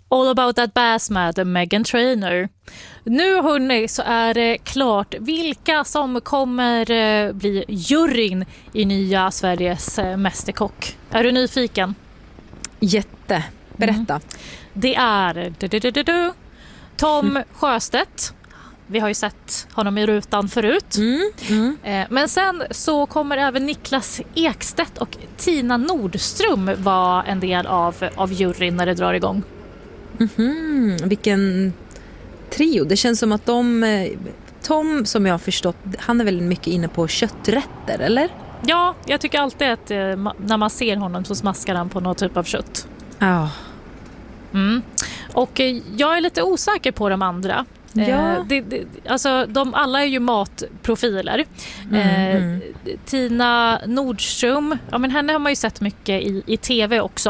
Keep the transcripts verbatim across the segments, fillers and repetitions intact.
All about that bass med Meghan Trainor. Nu hörni så är det klart vilka som kommer eh, bli juryn i nya Sveriges eh, mästerkock. Är du nyfiken? Jätte. Berätta. Mm. Det är du, du, du, du, du. Tom mm. Sjöstedt. Vi har ju sett honom i rutan förut. Mm. Mm. Eh, men sen så kommer även Niklas Ekstedt och Tina Nordström vara en del av, av juryn när det drar igång. Mm-hmm. Vilken trio. Det känns som att de Tom, som jag har förstått, han är väldigt mycket inne på kötträtter, eller? Ja, jag tycker alltid att eh, när man ser honom så smaskar han på någon typ av kött. Ja. Oh. Mm. Och eh, jag är lite osäker på de andra. Ja. Eh, det, det, alltså, de alla är ju matprofiler. Mm, eh, mm. Tina Nordström, ja, men henne har man ju sett mycket i, i tv också.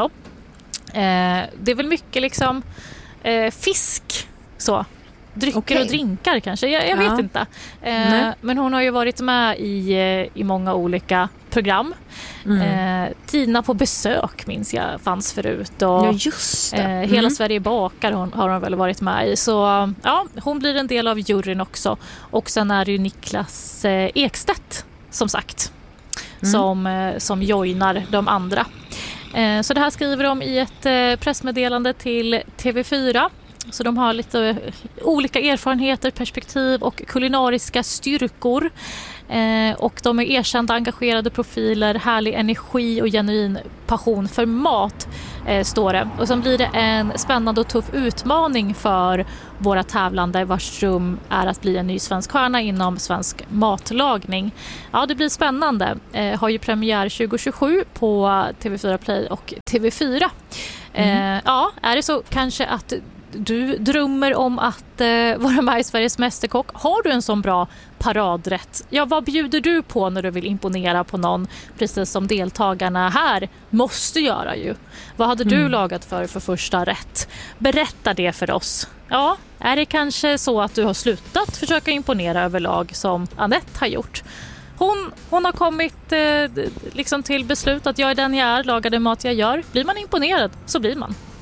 Eh, det är väl mycket liksom eh, fisk så. Drycker okay. och drinkar kanske, jag, jag ja. vet inte. Eh, men hon har ju varit med i, i många olika program. Mm. Eh, Tina på besök minns jag fanns förut. Och, ja, just det. Mm. Eh, Hela Sverige bakar hon, har hon väl varit med i. Så ja, hon blir en del av juryn också. Och sen är det ju Niklas eh, Ekstedt som sagt. Mm. Som, eh, som joinar de andra. Eh, så det här skriver de i ett eh, pressmeddelande till T V fyra. Så de har lite olika erfarenheter, perspektiv och kulinariska styrkor. Eh, och de är erkända, engagerade profiler, härlig energi och genuin passion för mat, eh, står det. Och sen blir det en spännande och tuff utmaning för våra tävlande vars rum är att bli en ny svensk stjärna inom svensk matlagning. Ja, det blir spännande. Eh, har ju premiär tjugo tjugosju på T V fyra Play och T V fyra. Mm. Eh, ja, är det så kanske att du drömmer om att eh, vara med i Sveriges mästerkock? Har du en sån bra paradrätt? Ja, vad bjuder du på när du vill imponera på någon? Precis som deltagarna här måste göra ju. Vad hade du mm. lagat för för första rätt? Berätta det för oss. Ja, är det kanske så att du har slutat försöka imponera överlag som Anette har gjort? Hon, hon har kommit eh, liksom till beslut att jag är den jag är, lagar den mat jag gör. Blir man imponerad så blir man.